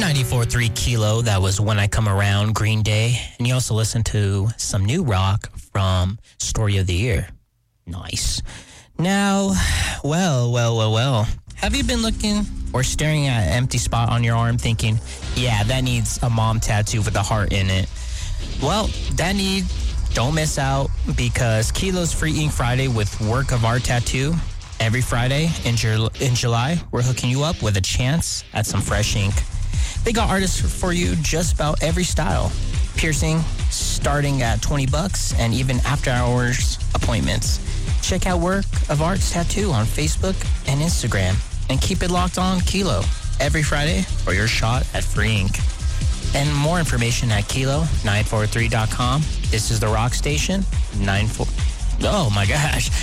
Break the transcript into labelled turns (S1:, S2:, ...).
S1: 94.3 Kilo, that was When I Come Around, Green Day. And you also listened to some new rock from Story of the Year. Nice. Now, well. Have you been looking or staring at an empty spot on your arm thinking, yeah, that needs a mom tattoo with a heart in it? Well, don't miss out because Kilo's Free Ink Friday with Work of Art Tattoo. Every Friday in July, we're hooking you up with a chance at some fresh ink. They got artists for you just about every style. Piercing starting at $20 and even after hours appointments. Check out Work of Art's Tattoo on Facebook and Instagram. And keep it locked on Kilo every Friday for your shot at free ink. And more information at Kilo943.com. This is the Rock Station. Oh my gosh.